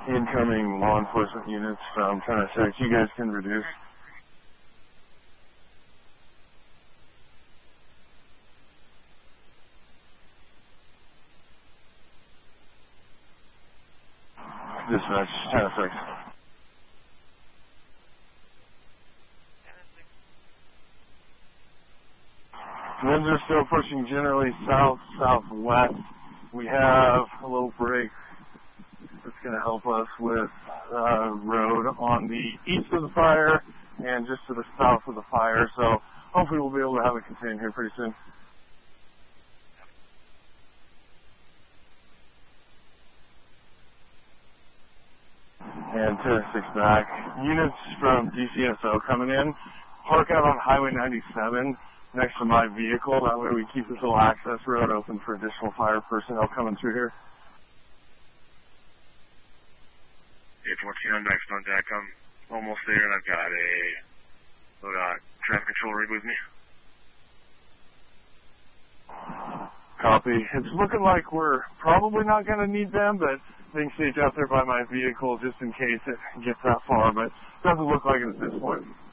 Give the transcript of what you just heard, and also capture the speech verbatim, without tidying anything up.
Incoming law enforcement units from ten oh six. You guys can reduce. Dispatch, ten oh six. Winds are still pushing generally south-southwest. We have a little break that's going to help us with uh, road on the east of the fire and just to the south of the fire. So hopefully we'll be able to have it contained here pretty soon. And ten oh six back. Units from D C S O coming in. Park out on Highway ninety-seven next to my vehicle. That way we keep this little access road open for additional fire personnel coming through here. eight fourteen, I'm next on deck. I'm almost there, and I've got a I've got traffic control rig with me. Copy. It's looking like we're probably not going to need them, but being staged out there by my vehicle just in case it gets that far, but doesn't look like it at this point.